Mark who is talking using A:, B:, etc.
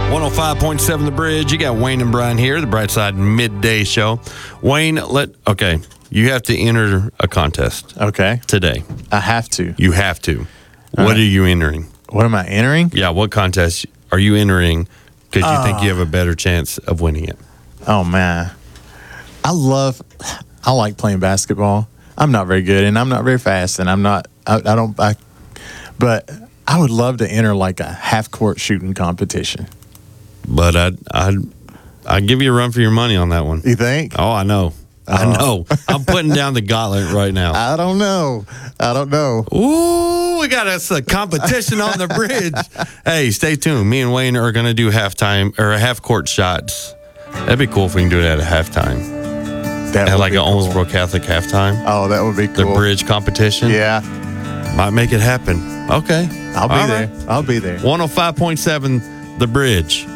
A: 105.7 The Bridge. You got Wayne and Brian here, the Brightside Midday Show. Wayne, you have to enter a contest.
B: Okay.
A: Today.
B: I have to.
A: You have to.
B: All
A: what
B: right.
A: are you entering?
B: What am I entering?
A: Yeah, what contest are you entering because you think you have a better chance of winning it?
B: Oh, man. I like playing basketball. I'm not very good, and I'm not very fast, and but I would love to enter like a half-court shooting competition.
A: But I'd give you a run for your money on that one.
B: You think?
A: Oh, I know. I know. I'm putting down the gauntlet right now.
B: I don't know.
A: Ooh, we got us a competition on the bridge. Hey, stay tuned. Me and Wayne are going to do halftime or half-court shots. That'd be cool if we can do it at a halftime.
B: That
A: At
B: would
A: like
B: be
A: an
B: cool.
A: Owensboro Catholic halftime.
B: Oh, that would be
A: The
B: cool.
A: bridge competition.
B: Yeah.
A: Might make it happen. Okay.
B: I'll be
A: All
B: there.
A: right.
B: I'll be there.
A: 105.7 The Bridge.